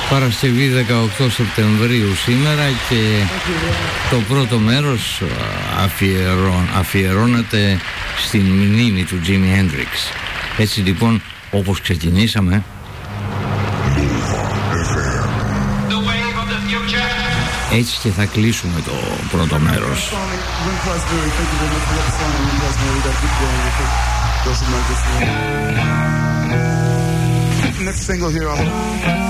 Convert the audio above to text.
Παρασκευή 18 Σεπτεμβρίου σήμερα και το πρώτο μέρος αφιερώνεται στην μνήμη του Jimi Hendrix. Έτσι λοιπόν, όπως ξεκινήσαμε, έτσι και θα κλείσουμε το πρώτο μέρος. Next single here,